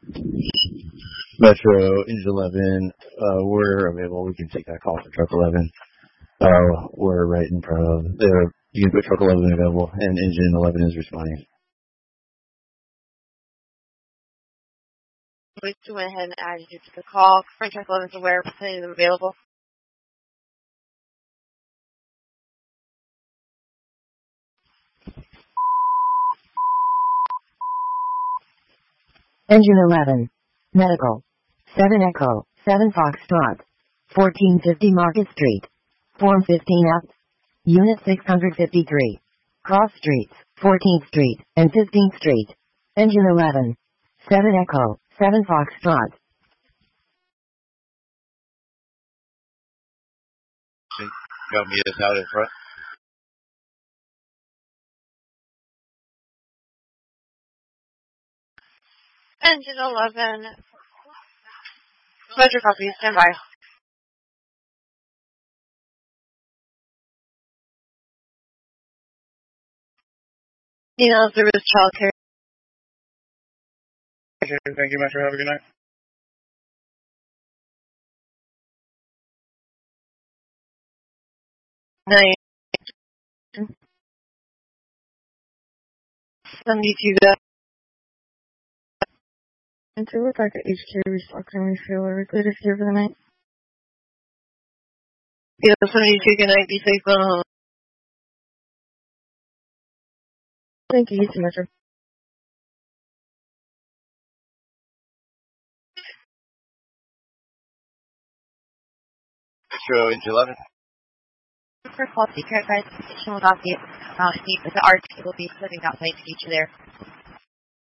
Metro, Engine 11, we're available. We can take that call for Truck 11. We're right in front of there. You can put Truck 11 available, and Engine 11 is responding. We went ahead and added you to the call. Current Truck 11 is aware of putting them available. Engine 11. Medical. 7 Echo, 7 Foxtrot. 1450 Market Street. Form 15F. Unit 653. Cross Streets, 14th Street, and 15th Street. Engine 11. 7 Echo, 7 Foxtrot. You want me to out in front? Engine 11. Metro copy, stand by. Service child care. Thank you, Metro. Have a good night. Night. 72 that. And to look like an HK restock and refill or recruiters here for the night. Yeah, 72, good night, be safe, go home. Thank you, so much. Metro, Engine 11. For quality care guys, additional copy, the RT will be putting outside to get you there.